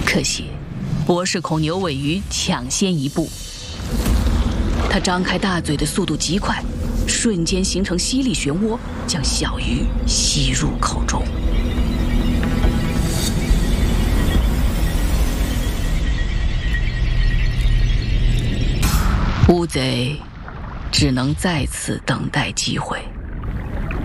可惜，博士孔牛尾鱼抢先一步。他张开大嘴的速度极快，瞬间形成吸力漩涡，将小鱼吸入口中。乌贼只能再次等待机会。